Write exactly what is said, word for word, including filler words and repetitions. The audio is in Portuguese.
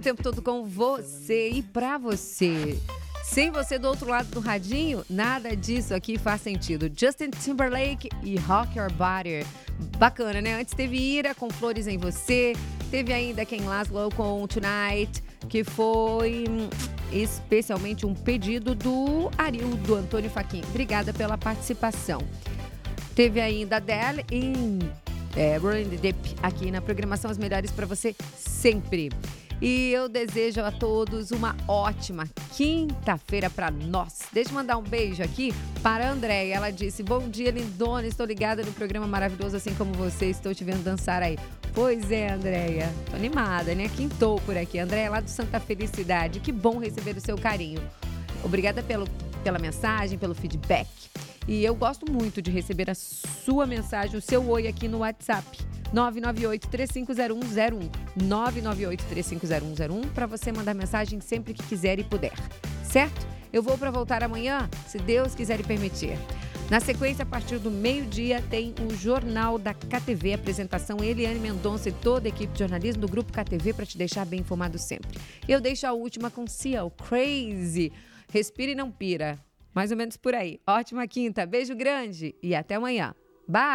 O tempo todo com você e pra você. Sem você do outro lado do radinho, nada disso aqui faz sentido. Justin Timberlake e Rock Your Body. Bacana, né? Antes teve Ira com Flores em Você. Teve ainda Ken Laszlo com Tonight, que foi especialmente um pedido do Arildo Antônio Faquin. Obrigada pela participação. Teve ainda Adele em é, Rolling the Deep aqui na programação As Melhores para você sempre. E eu desejo a todos uma ótima quinta-feira para nós. Deixa eu mandar um beijo aqui para a Andréia. Ela disse, bom dia, lindona, estou ligada no programa maravilhoso, assim como você, estou te vendo dançar aí. Pois é, Andréia, tô animada, né? Quintou por aqui. Andréia, lá do Santa Felicidade, que bom receber o seu carinho. Obrigada pelo, pela mensagem, pelo feedback. E eu gosto muito de receber a sua mensagem, o seu oi aqui no WhatsApp. nove nove oito, três cinco zero um zero um. nove nove oito, três cinco zero um zero um para você mandar mensagem sempre que quiser e puder. Certo? Eu vou para voltar amanhã, se Deus quiser e permitir. Na sequência, a partir do meio-dia, tem o Jornal da K T V. Apresentação Eliane Mendonça e toda a equipe de jornalismo do Grupo K T V para te deixar bem informado sempre. Eu deixo a última com Cia, o Crazy. Respira e não pira. Mais ou menos por aí. Ótima quinta, beijo grande e até amanhã. Bye!